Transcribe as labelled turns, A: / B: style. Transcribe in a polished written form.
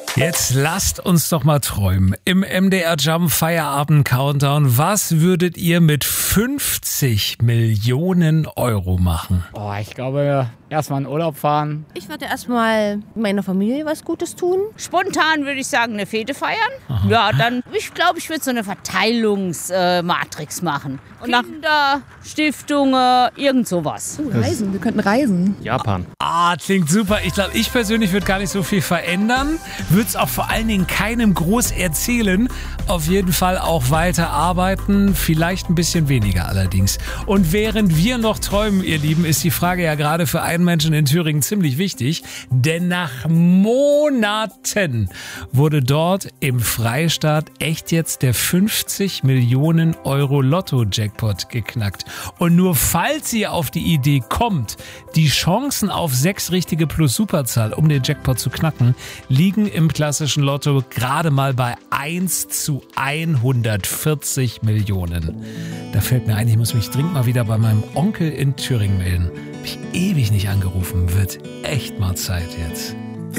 A: Jetzt lasst uns doch mal träumen. Im MDR Jump Feierabend Countdown, was würdet ihr mit 50 Millionen Euro machen?
B: Oh, ich glaube, erstmal in Urlaub fahren.
C: Ich würde erstmal meiner Familie was Gutes tun.
D: Spontan würde ich sagen, eine Fete feiern. Aha. Ja, dann, ich glaube, ich würde so eine Verteilungsmatrix machen. Und Kinder, Stiftungen, irgend sowas.
C: Reisen, wir könnten reisen.
B: Japan.
A: Klingt super. Ich glaube, ich persönlich würde gar nicht so viel verändern. Würde es auch vor allen Dingen keinem groß erzählen. Auf jeden Fall auch weiter arbeiten. Vielleicht ein bisschen weniger allerdings. Und während wir noch träumen, ihr Lieben, ist die Frage ja gerade für einen Menschen in Thüringen ziemlich wichtig. Denn nach Monaten wurde dort im Freistaat echt jetzt der 50 Millionen Euro Lotto-Jackpot geknackt. Und nur falls ihr auf die Idee kommt, die Chancen auf 6 richtige plus Superzahl, um den Jackpot zu knacken, liegen im klassischen Lotto gerade mal bei 1 zu 140 Millionen. Da fällt mir ein, ich muss mich dringend mal wieder bei meinem Onkel in Thüringen melden. Hab ich ewig nicht angerufen, wird echt mal Zeit jetzt.